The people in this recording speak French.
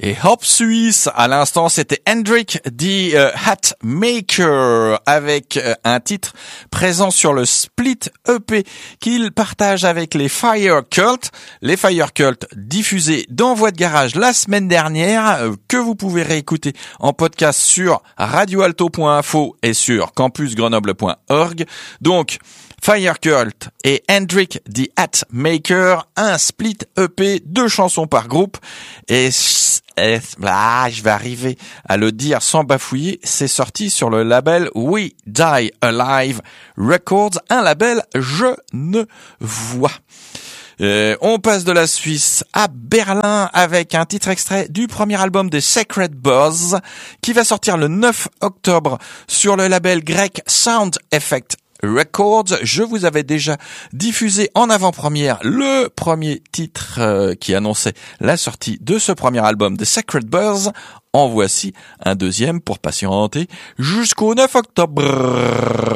Et Hop Suisse, à l'instant, c'était Hendrik the Hat Maker avec un titre présent sur le split EP qu'il partage avec les Fire Cult. Les Fire Cult diffusés dans Voix de Garage la semaine dernière, que vous pouvez réécouter en podcast sur radioalto.info et sur campusgrenoble.org. Donc, Fire Cult et Hendrik the Hat Maker, un split EP, 2 chansons par groupe. Et je vais arriver à le dire sans bafouiller, c'est sorti sur le label We Die Alive Records, un label genevois. On passe de la Suisse à Berlin avec un titre extrait du premier album des Sacred Buzz qui va sortir le 9 octobre sur le label grec Sound Effect Records. Je vous avais déjà diffusé en avant-première le premier titre qui annonçait la sortie de ce premier album de Sacred Buzz. En voici un deuxième pour patienter jusqu'au 9 octobre.